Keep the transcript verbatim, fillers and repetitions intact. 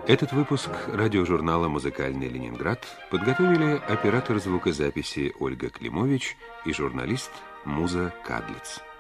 Этот выпуск радиожурнала «Музыкальный Ленинград» подготовили оператор звукозаписи Ольга Климович и журналист Муза Кадлиц.